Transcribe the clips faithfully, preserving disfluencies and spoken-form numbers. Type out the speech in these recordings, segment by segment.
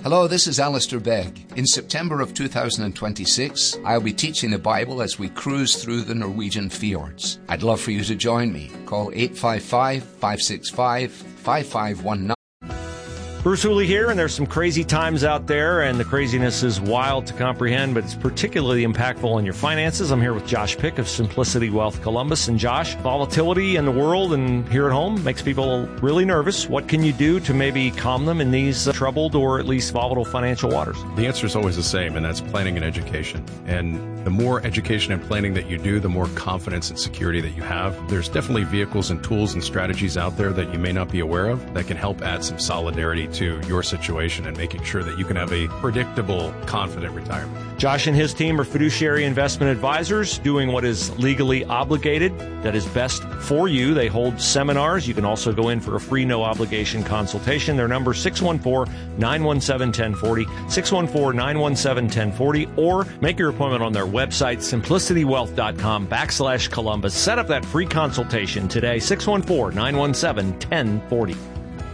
Hello, this is Alistair Begg. In September of two thousand twenty-six, I'll be teaching the Bible as we cruise through the Norwegian fjords. I'd love for you to join me. Call eight five five, five six five, five five one nine. Bruce Hooley here, and there's some crazy times out there, and the craziness is wild to comprehend, but it's particularly impactful on your finances. I'm here with Josh Pick of Simplicity Wealth Columbus. And Josh, volatility in the world and here at home makes people really nervous. What can you do to maybe calm them in these uh, troubled or at least volatile financial waters? The answer is always the same, and that's planning and education. And the more education and planning that you do, the more confidence and security that you have. There's definitely vehicles and tools and strategies out there that you may not be aware of that can help add some solidarity to your situation and making sure that you can have a predictable, confident retirement. Josh and his team are fiduciary investment advisors doing what is legally obligated, that is best for you. They hold seminars. You can also go in for a free, no-obligation consultation. Their number is six one four, nine one seven, one zero four zero, six one four, nine one seven, one zero four zero, or make your appointment on their website, simplicitywealth.com backslash Columbus. Set up that free consultation today, six one four, nine one seven, one zero four zero.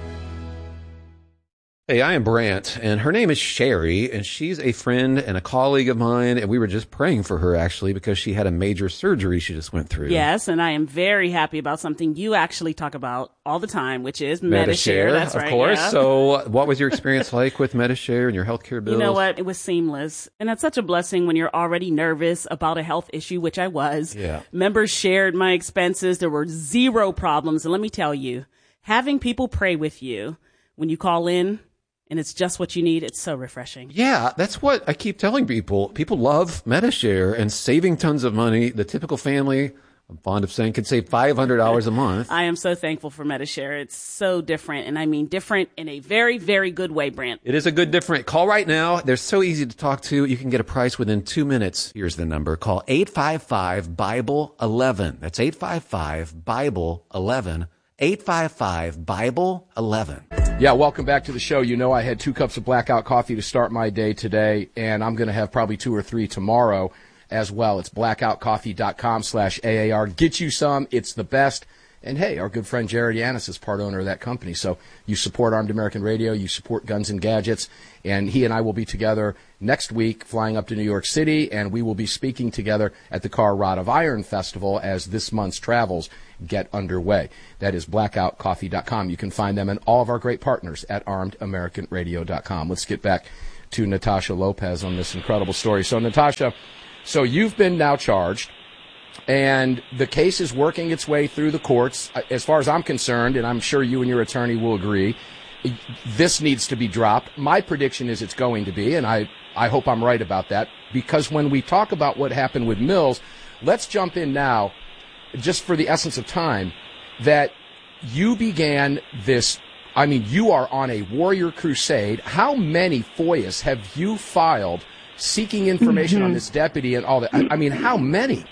Hey, I am Brant, and her name is Sherry, and she's a friend and a colleague of mine, and we were just praying for her, actually, because she had a major surgery she just went through. Yes, and I am very happy about something you actually talk about all the time, which is Medi-Share. Medi-Share, That's of right, course. yeah. So what was your experience like with Medi-Share and your healthcare bills? You know what? It was seamless, and that's such a blessing when you're already nervous about a health issue, which I was. Yeah. Members shared my expenses. There were zero problems, and let me tell you, having people pray with you when you call in, and it's just what you need, it's so refreshing. Yeah, that's what I keep telling people. People love Medi-Share and saving tons of money. The typical family, I'm fond of saying, can save five hundred dollars a month. I am so thankful for Medi-Share. It's so different, and I mean different in a very, very good way, Brant. It is a good different. Call right now. They're so easy to talk to. You can get a price within two minutes. Here's the number. Call eight five five, Bible eleven. That's eight five five, Bible eleven. eight five five, Bible eleven. Yeah, welcome back to the show. You know I had two cups of blackout coffee to start my day today, and I'm going to have probably two or three tomorrow as well. It's blackoutcoffee.com slash AAR. Get you some. It's the best. And, hey, our good friend Jared Yanis is part owner of that company. So you support Armed American Radio. You support Guns and Gadgets. And he and I will be together next week flying up to New York City, and we will be speaking together at the Car Rod of Iron Festival as this month's travels get underway. That is blackout coffee dot com. You can find them and all of our great partners at armed american radio dot com. Let's get back to Natasha Lopez on this incredible story. So, Natasha, so you've been now charged, and the case is working its way through the courts. As far as I'm concerned, and I'm sure you and your attorney will agree, this needs to be dropped. My prediction is it's going to be, and I, I hope I'm right about that, because when we talk about what happened with Mills, let's jump in now, just for the essence of time, that you began this, I mean, you are on a warrior crusade. How many F O I As have you filed seeking information mm-hmm. on this deputy and all that? I, I mean, how many?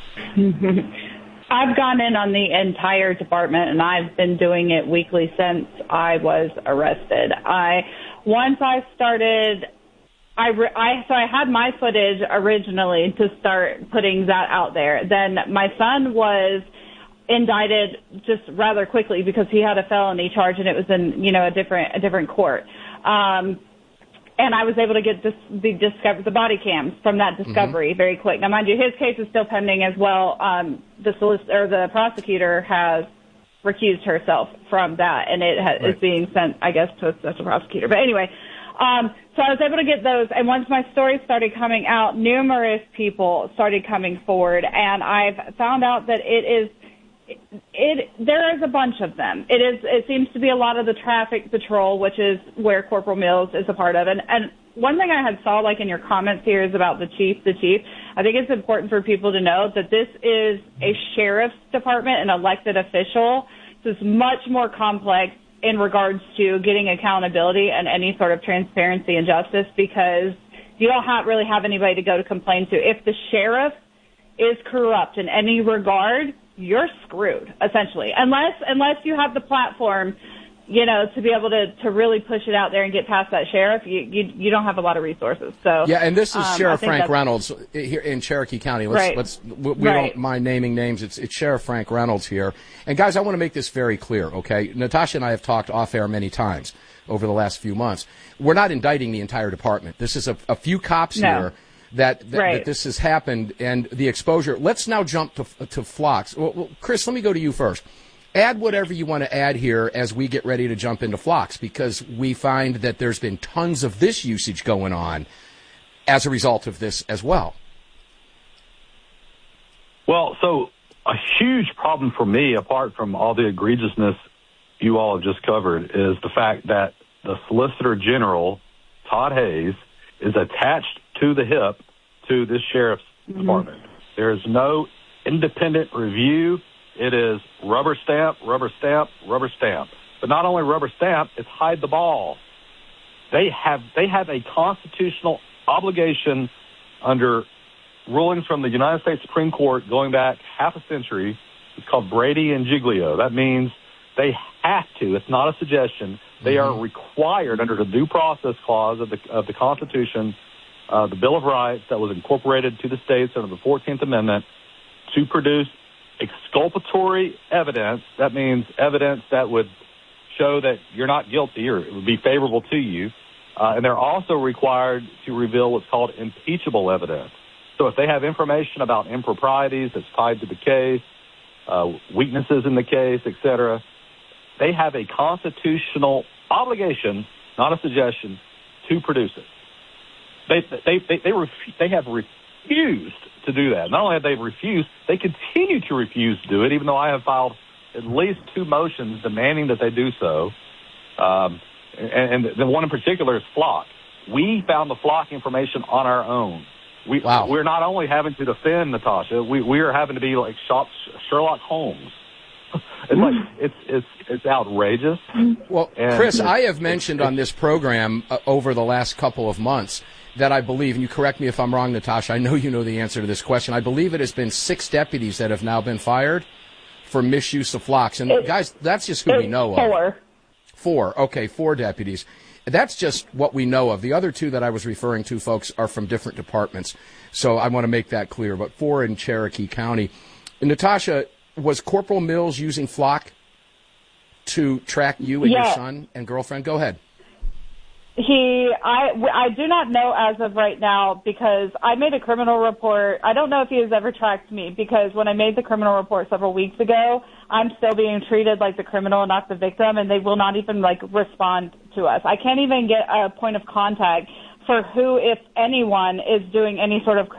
I've gone in on the entire department, and I've been doing it weekly since I was arrested. I once I started, I, re, I so I had my footage originally to start putting that out there. Then my son was indicted just rather quickly because he had a felony charge, and it was in you know a different a different court. Um, And I was able to get this, the discover the body cams from that discovery mm-hmm. very quick. Now, mind you, his case is still pending as well. Um, the solicitor, or the prosecutor, has recused herself from that, and it ha- right. is being sent, I guess, to a special prosecutor. But anyway, um, so I was able to get those. And once my story started coming out, numerous people started coming forward, and I've found out that it is. It there is a bunch of them. It is. It seems to be a lot of the traffic patrol, which is where Corporal Mills is a part of. And and one thing I had saw, like in your comments here, is about the chief. The chief. I think it's important for people to know that this is a sheriff's department, an elected official. So it's much more complex in regards to getting accountability and any sort of transparency and justice, because you don't have, really have anybody to go to complain to. If the sheriff is corrupt in any regard, you're screwed, essentially, unless unless you have the platform, you know, to be able to, to really push it out there and get past that sheriff. You you, you don't have a lot of resources. So yeah, and this is um, Sheriff Frank Reynolds here in Cherokee County. Let's, right. let's we, we right. don't mind naming names. It's it's Sheriff Frank Reynolds here. And guys, I want to make this very clear. Okay, Natasha and I have talked off air many times. over the last few months. We're not indicting the entire department. This is a, a few cops No. here that, that, Right. that this has happened, and the exposure. Let's now jump to, to Phlox. Well, well, Chris, let me go to you first. Add whatever you want to add here as we get ready to jump into Phlox, because we find that there's been tons of this usage going on as a result of this as well. Well, so a huge problem for me, apart from all the egregiousness you all have just covered, is the fact that the Solicitor General, Todd Hayes, is attached to the hip to this sheriff's mm-hmm. department. There is no independent review. It is rubber stamp, rubber stamp, rubber stamp. But not only rubber stamp, it's hide the ball. They have they have a constitutional obligation under rulings from the United States Supreme Court going back half a century. It's called Brady and Giglio. That means they have to. It's not a suggestion. They mm-hmm. are required under the Due Process Clause of the of the Constitution, uh, the Bill of Rights that was incorporated to the states under the fourteenth Amendment, to produce exculpatory evidence. That means evidence that would show that you're not guilty or it would be favorable to you. Uh, and they're also required to reveal what's called impeachable evidence. So if they have information about improprieties that's tied to the case, uh, weaknesses in the case, et cetera, they have a constitutional obligation, not a suggestion, to produce it. They they they they, ref- they have refused to do that. Not only have they refused, they continue to refuse to do it, even though I have filed at least two motions demanding that they do so. Um, and, and the one in particular is Flock. We found the Flock information on our own. We, wow. We're not only having to defend Natasha, we, we are having to be like Sherlock Holmes. It's like it's it's it's outrageous. Well, and Chris, I have mentioned on this program uh, over the last couple of months that I believe, and you correct me if I'm wrong, Natasha, I know you know the answer to this question. I believe it has been six deputies that have now been fired for misuse of Phlox. And, it, guys, that's just who we know four. of. Four. Okay, four deputies. That's just what we know of. The other two that I was referring to, folks, are from different departments. So I want to make that clear. But four in Cherokee County. And Natasha, was Corporal Mills using Flock to track you and yeah. your son and girlfriend? Go ahead. He, I, I do not know as of right now because I made a criminal report. I don't know if he has ever tracked me because when I made the criminal report several weeks ago, I'm still being treated like the criminal and not the victim, and they will not even like respond to us. I can't even get a point of contact for who, if anyone, is doing any sort of criminal